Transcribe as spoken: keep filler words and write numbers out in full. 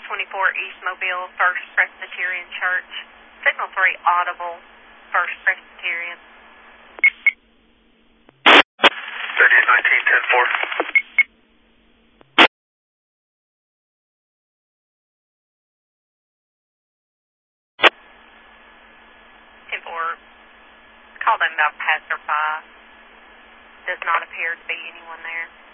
twenty-four East Mobile First Presbyterian Church. Signal three audible, First Presbyterian. thirty-eight nineteen, ten four. ten four, call them about passerby. Does not appear to be anyone there.